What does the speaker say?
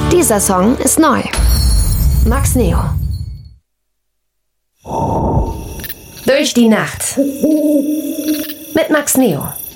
Dieser Song ist neu. Max Neo. Durch die Nacht. Mit Max Neo.